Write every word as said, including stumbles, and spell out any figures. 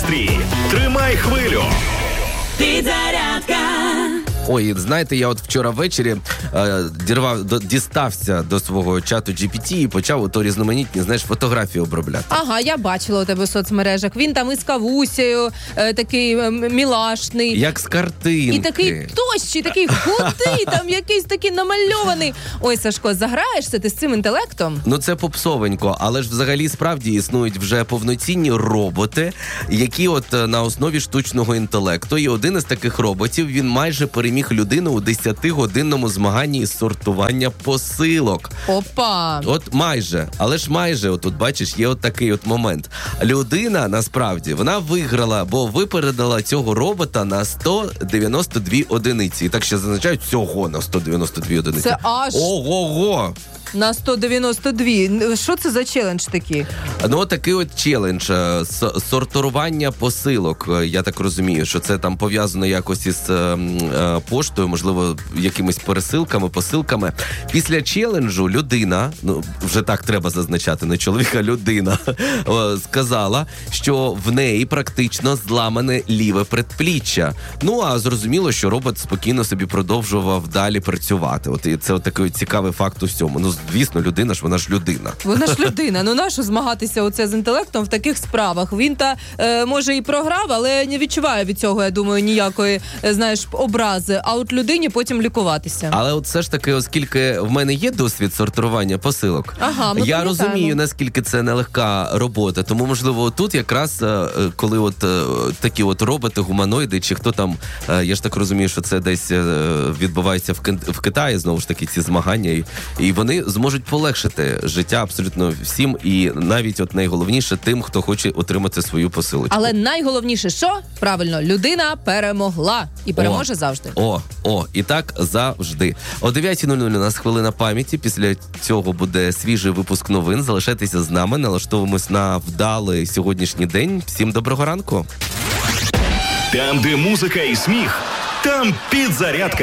настрій. Тримай хвилю. Підзарядка. Ой, знаєте, я от вчора ввечері е, дірвав, до, дістався до свого чату джі пі ті і почав ото різноманітні, знаєш, фотографії обробляти. Ага, я бачила у тебе в соцмережах. Він там із кавусею, е, такий е, мілашний. Як з картинки. І такий тощий, такий худий, там якийсь такий намальований. Ой, Сашко, заграєшся ти з цим інтелектом? Ну, це попсовенько, але ж взагалі справді існують вже повноцінні роботи, які от на основі штучного інтелекту. І один із таких роботів, він майже переміг людину у десятигодинному змаганні із сортування посилок. Опа! От майже, але ж майже, отут, бачиш, є от такий от момент. Людина, насправді, вона виграла, бо випередила цього робота на сто дев'яносто дві одиниці. І так ще зазначають всього на сто дев'яносто дві одиниці. Це аж... Ого-го! На сто дев'яносто дві. Що це за челендж такий? Ну, такий от челендж. Сортування посилок. Я так розумію, що це там пов'язано якось із е, поштою, можливо, якимись пересилками, посилками. Після челенджу людина, ну, вже так треба зазначати, не чоловіка, людина, сказала, що в неї практично зламане ліве предпліччя. Ну, а зрозуміло, що робот спокійно собі продовжував далі працювати. От і це от такий цікавий факт у всьому. Ну, звісно, людина ж, вона ж людина. Вона ж людина. Ну, нащо змагатися оце з інтелектом в таких справах? Він та, е, може, і програв, але не відчуває від цього, я думаю, ніякої, е, знаєш, образи. А от людині потім лікуватися. Але от все ж таки, оскільки в мене є досвід сортування посилок, ага, ми я пам'ятаємо. розумію, наскільки це нелегка робота. Тому, можливо, тут якраз, е, коли от е, такі от роботи, гуманоїди, чи хто там, е, я ж так розумію, що це десь е, відбувається в, Ки- в Китаї, знову ж таки, ці змагання, і, і вони зможуть полегшити життя абсолютно всім, і навіть от найголовніше тим, хто хоче отримати свою посилочку. Але найголовніше, що? Правильно, людина перемогла. І переможе О, завжди. О, о, і так завжди. О дев'ятій нуль нуль у нас хвилина пам'яті. Після цього буде свіжий випуск новин. Залишайтеся з нами, налаштовуємось на вдалий сьогоднішній день. Всім доброго ранку. Там, де музика і сміх, там підзарядка.